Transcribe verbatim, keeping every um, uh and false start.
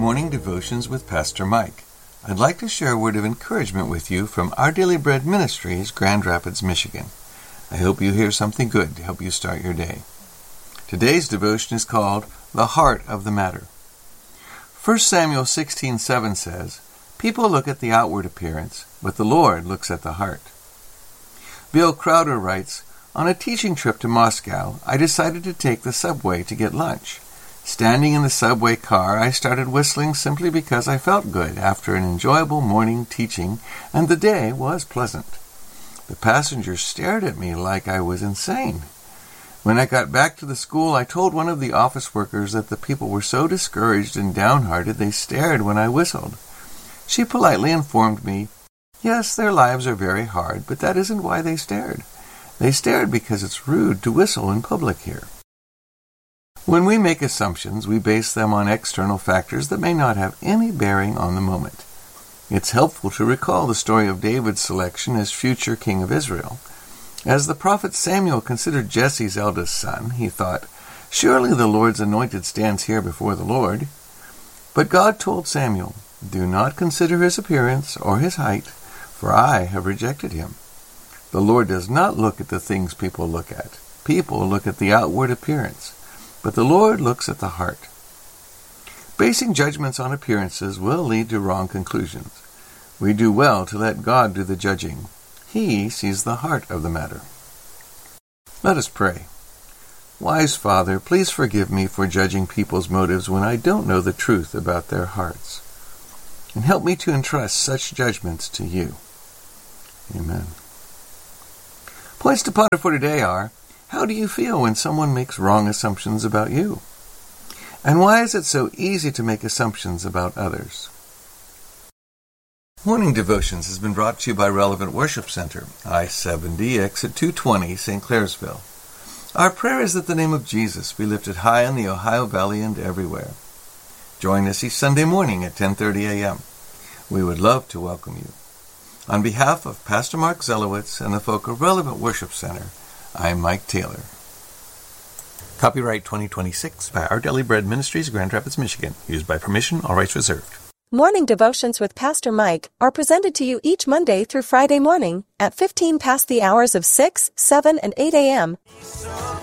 Morning Devotions with Pastor Mike. I'd like to share a word of encouragement with you from Our Daily Bread Ministries, Grand Rapids, Michigan. I hope you hear something good to help you start your day. Today's devotion is called The Heart of the Matter. First Samuel sixteen seven says, "People look at the outward appearance, but the Lord looks at the heart." Bill Crowder writes, "On a teaching trip to Moscow, I decided to take the subway to get lunch. Standing in the subway car, I started whistling simply because I felt good after an enjoyable morning teaching, and the day was pleasant. The passengers stared at me like I was insane. When I got back to the school, I told one of the office workers that the people were so discouraged and downhearted they stared when I whistled. She politely informed me, yes, their lives are very hard, but that isn't why they stared. They stared because it's rude to whistle in public here." When we make assumptions, we base them on external factors that may not have any bearing on the moment. It's helpful to recall the story of David's selection as future king of Israel. As the prophet Samuel considered Jesse's eldest son, he thought, "Surely the Lord's anointed stands here before the Lord." But God told Samuel, "Do not consider his appearance or his height, for I have rejected him." The Lord does not look at the things people look at. People look at the outward appearance. But the Lord looks at the heart. Basing judgments on appearances will lead to wrong conclusions. We do well to let God do the judging. He sees the heart of the matter. Let us pray. Wise Father, please forgive me for judging people's motives when I don't know the truth about their hearts. And help me to entrust such judgments to you. Amen. Points to ponder for today are, how do you feel when someone makes wrong assumptions about you? And why is it so easy to make assumptions about others? Morning Devotions has been brought to you by Relevant Worship Center, I seventy, exit two twenty, Saint Clairsville. Our prayer is that the name of Jesus be lifted high in the Ohio Valley and everywhere. Join us each Sunday morning at ten thirty a.m. We would love to welcome you. On behalf of Pastor Mark Zelowitz and the folk of Relevant Worship Center, I'm Mike Taylor. Copyright twenty twenty-six by Our Daily Bread Ministries, Grand Rapids, Michigan. Used by permission, all rights reserved. Morning Devotions with Pastor Mike are presented to you each Monday through Friday morning at fifteen past the hours of six, seven, and eight a.m.